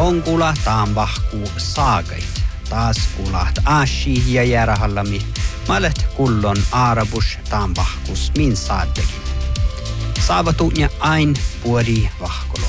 Tonkula taan vahkuu saagait. Taas kuulaht aashi ja järahallami. Malet kullon aarabus taan vahkus min saaddekin. Saavatu ja ain puoli vahkolo.